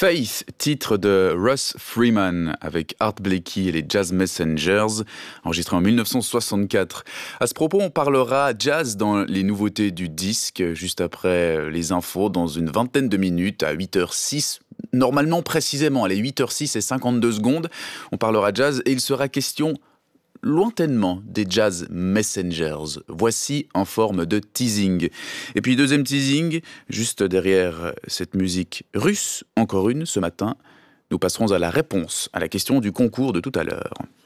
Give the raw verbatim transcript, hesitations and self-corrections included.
Faith, titre de Russ Freeman avec Art Blakey et les Jazz Messengers, enregistré en mille neuf cent soixante-quatre. À ce propos, on parlera jazz dans les nouveautés du disque, juste après les infos, dans une vingtaine de minutes, à huit heures six. Normalement, précisément, à les huit heures six et cinquante-deux secondes, on parlera jazz et il sera question lointainement des Jazz Messengers. Voici en forme de teasing. Et puis deuxième teasing, juste derrière cette musique russe, encore une ce matin, nous passerons à la réponse à la question du concours de tout à l'heure.